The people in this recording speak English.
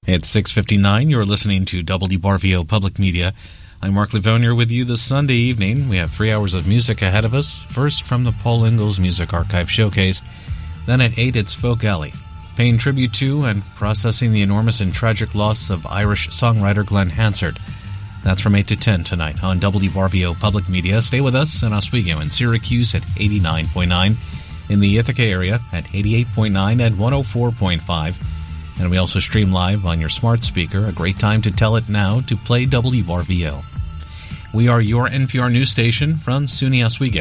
It's 6:59. You're listening to WBAR-VO Public Media. I'm Mark Livonier with you this Sunday evening. We have 3 hours of music ahead of us. First, from the Paul Ingalls Music Archive Showcase. Then at 8, it's Folk Alley, paying tribute to and processing the enormous and tragic loss of Irish songwriter Glenn Hansard. That's from 8 to 10 tonight on WBAR-VO Public Media. Stay with us in Oswego and Syracuse at 89.9, in the Ithaca area at 88.9 and 104.5. And we also stream live on your smart speaker. A great time to tell it now to play WBAR-VO. We are your NPR news station from SUNY Oswego.